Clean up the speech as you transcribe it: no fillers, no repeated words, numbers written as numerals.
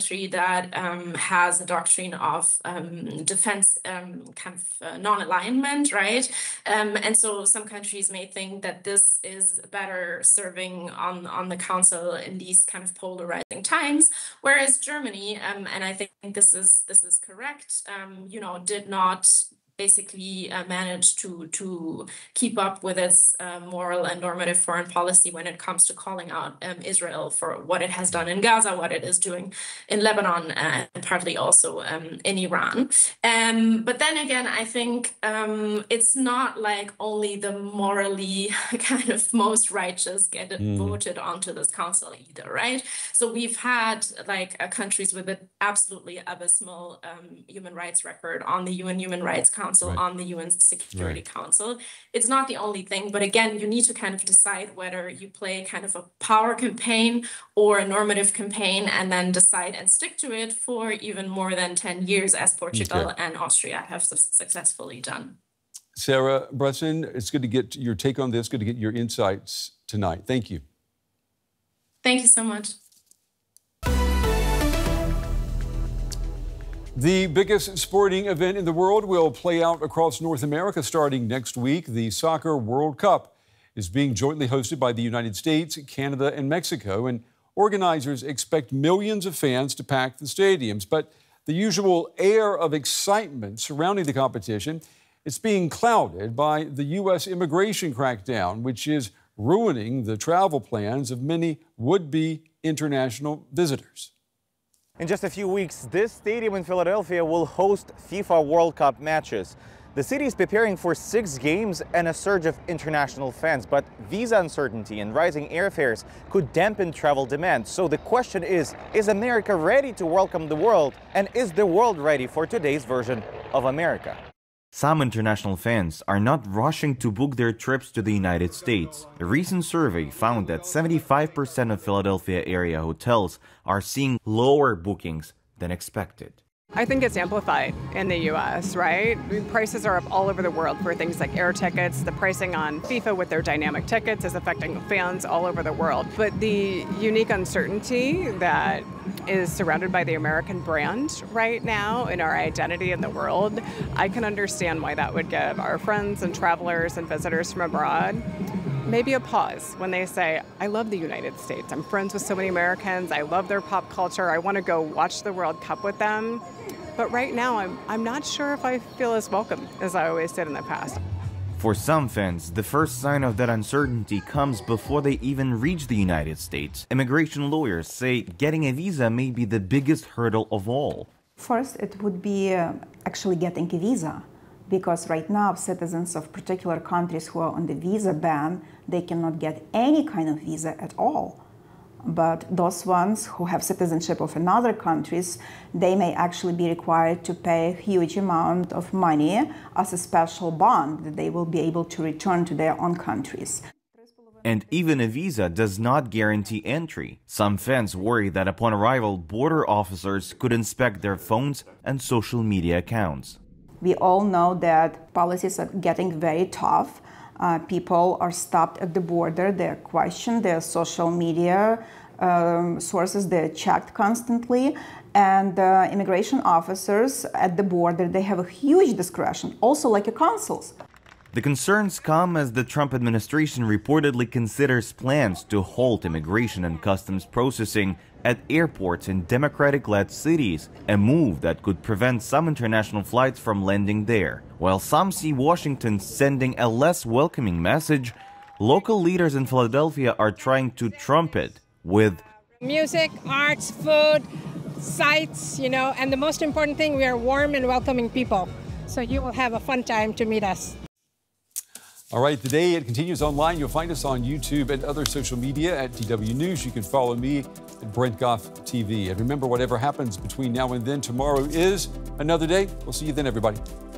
country that has a doctrine of defense non-alignment, right? And so some countries may think that this is better serving on the council in these kind of polarizing times, whereas Germany, and I think this is correct, did not basically managed to keep up with its moral and normative foreign policy when it comes to calling out Israel for what it has done in Gaza, what it is doing in Lebanon, and partly also in Iran. But then again, I think it's not like only the morally kind of most righteous get voted onto this council either, right? So we've had like countries with an absolutely abysmal human rights record on the UN Human Rights Council, on the UN Security Council. It's not the only thing, but again, you need to kind of decide whether you play kind of a power campaign or a normative campaign and then decide and stick to it for even more than 10 years, as Portugal and Austria have successfully done. Sarah Brunson, it's good to get your take on this, good to get your insights tonight. Thank you. Thank you so much. The biggest sporting event in the world will play out across North America starting next week. The Soccer World Cup is being jointly hosted by the United States, Canada, and Mexico, and organizers expect millions of fans to pack the stadiums. But the usual air of excitement surrounding the competition is being clouded by the U.S. immigration crackdown, which is ruining the travel plans of many would-be international visitors. In just a few weeks, this stadium in Philadelphia will host FIFA World Cup matches. The city is preparing for 6 games and a surge of international fans, but visa uncertainty and rising airfares could dampen travel demand. So the question is America ready to welcome the world? And is the world ready for today's version of America? Some international fans are not rushing to book their trips to the United States. A recent survey found that 75% of Philadelphia area hotels are seeing lower bookings than expected. I think it's amplified in the U.S., right? Prices are up all over the world for things like air tickets. The pricing on FIFA with their dynamic tickets is affecting fans all over the world. But the unique uncertainty that is surrounded by the American brand right now and our identity in the world, I can understand why that would give our friends and travelers and visitors from abroad maybe a pause when they say, I love the United States. I'm friends with so many Americans. I love their pop culture. I want to go watch the World Cup with them. But right now, I'm not sure if I feel as welcome as I always did in the past. For some fans, the first sign of that uncertainty comes before they even reach the United States. Immigration lawyers say getting a visa may be the biggest hurdle of all. First, it would be actually getting a visa, because right now citizens of particular countries who are on the visa ban, they cannot get any kind of visa at all. But those ones who have citizenship of another countries, they may actually be required to pay a huge amount of money as a special bond that they will be able to return to their own countries. And even a visa does not guarantee entry. Some fans worry that upon arrival, border officers could inspect their phones and social media accounts. We all know that policies are getting very tough. People are stopped at the border, they're questioned, their social media sources, they're checked constantly. And immigration officers at the border, they have a huge discretion, also like a consuls. The concerns come as the Trump administration reportedly considers plans to halt immigration and customs processing at airports in Democratic-led cities, a move that could prevent some international flights from landing there. While some see Washington sending a less welcoming message, local leaders in Philadelphia are trying to trump it with music, arts, food, sights, and the most important thing, we are warm and welcoming people. So you will have a fun time to meet us. All right, today it continues online. You'll find us on YouTube and other social media at DW News. You can follow me at Brent Goff TV. And remember, whatever happens between now and then, tomorrow is another day. We'll see you then, everybody.